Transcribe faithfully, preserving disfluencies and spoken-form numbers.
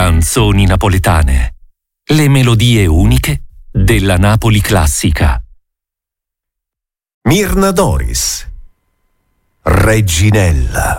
Canzoni napoletane. Le melodie uniche della Napoli classica. Myrna Doris, Reginella.